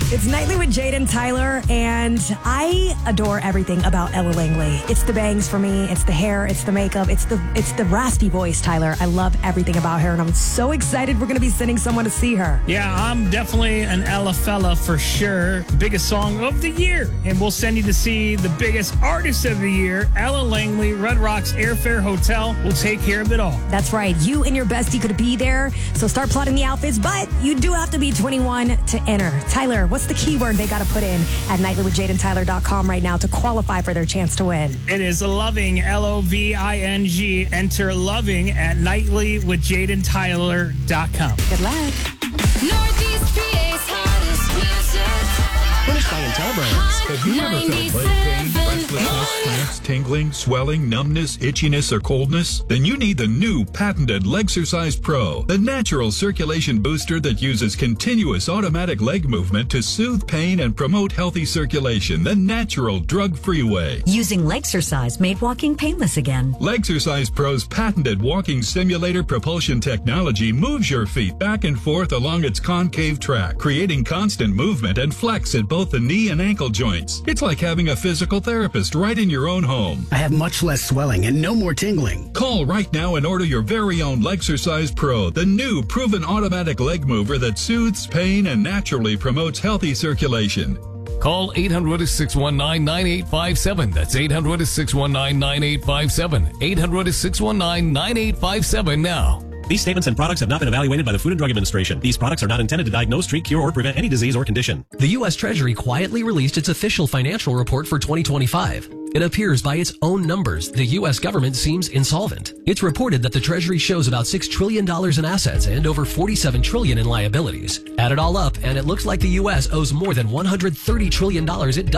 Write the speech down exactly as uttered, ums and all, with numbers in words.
It's Nightly with Jade and Tyler, and I adore everything about Ella Langley. It's the bangs for me. It's the hair. It's the makeup. It's the it's the raspy voice, Tyler. I love everything about her, and I'm so excited we're going to be sending someone to see her. Yeah, I'm definitely an Ella fella for sure. Biggest song of the year, and we'll send you to see the biggest artist of the year, Ella Langley, Red Rocks Airfare Hotel. We'll take care of it all. That's right. You and your bestie could be there, so start plotting the outfits, but you do have to be twenty-one to enter. Tyler, what's the keyword they got to put in at nightly with jade and tyler dot com right now to qualify for their chance to win? It is loving, L O V I N G. Enter loving at nightly with jade and tyler dot com. Good luck. Northeast P A's hottest music. Finished by Intel Brands. Have you ever felt leg pain, restlessness, cramps, tingling, swelling, numbness, itchiness, or coldness? Then you need the new patented Legsercise Pro, the natural circulation booster that uses continuous automatic leg movement to soothe pain and promote healthy circulation the natural drug-free way. Using Legsercise made walking painless again. Legsercise Pro's patented walking simulator propulsion technology moves your feet back and forth along its concave track, creating constant movement and flex at both the knee and ankle joints. It's like having a physical therapist right in your own home. I have much less swelling and no more tingling. Call right now and order your very own Legsercise Pro, the new proven automatic leg mover that soothes pain and naturally promotes healthy circulation. Call eight hundred, six one nine, nine eight five seven. That's eight hundred, six one nine, nine eight five seven. eight hundred, six one nine, nine eight five seven now. These statements and products have not been evaluated by the Food and Drug Administration. These products are not intended to diagnose, treat, cure, or prevent any disease or condition. The U S Treasury quietly released its official financial report for twenty twenty-five. It appears by its own numbers, the U S government seems insolvent. It's reported that the Treasury shows about six trillion dollars in assets and over forty-seven trillion dollars in liabilities. Add it all up, and it looks like the U S owes more than one hundred thirty trillion dollars it